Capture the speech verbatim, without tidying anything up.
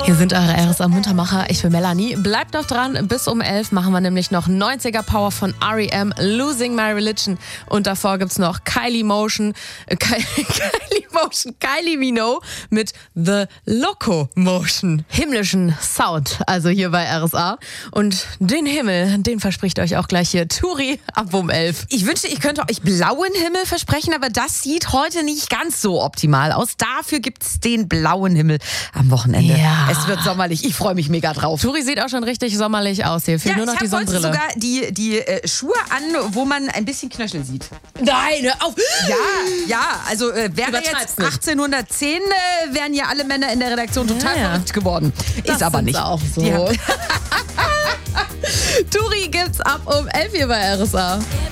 Hier sind eure R S A-Muntermacher. Ich bin Melanie. Bleibt doch dran. Bis um elf machen wir nämlich noch neunziger Power von R E M, Losing My Religion. Und davor gibt's noch Kylie Motion, äh, Ky- Kylie Motion, Kylie Minogue mit The Loco Motion. Himmlischen Sound, also hier bei R S A. Und den Himmel, den verspricht euch auch gleich hier Turi ab um elf. Ich wünschte, ich könnte euch blauen Himmel versprechen, aber das sieht heute nicht ganz so optimal aus. Dafür gibt's den blauen Himmel am Wochenende. Ja. Es wird sommerlich. Ich freue mich mega drauf. Turi sieht auch schon richtig sommerlich aus hier. Fehlt Ja, nur noch ich die habe heute Sonnenbrille. sogar die, die äh, Schuhe an, wo man ein bisschen Knöchel sieht. Nein, hör auf! Ja, ja, also äh, wäre Übertreib's jetzt nicht. achtzehnhundertzehn, äh, wären ja alle Männer in der Redaktion total Ja, ja. verrückt geworden. Das Ist aber sind's nicht. auch so. Die haben- Turi gibt's ab um elf hier bei R S A.